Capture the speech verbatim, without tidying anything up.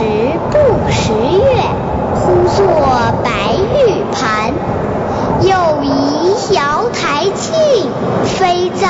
时不识月，呼作白玉盘。又疑瑶台镜，飞在